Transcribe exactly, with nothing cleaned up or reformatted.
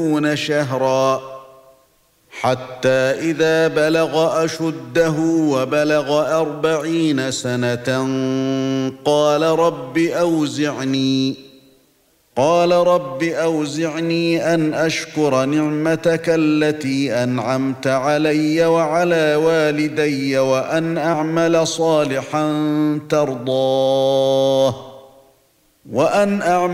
شهرا حتى إذا بلغ أشده وبلغ أربعين سنة قال رب أوزعني قال رب أوزعني أن أشكر نعمتك التي أنعمت علي وعلى والدي وأن أعمل صالحا ترضاه وأن أعمل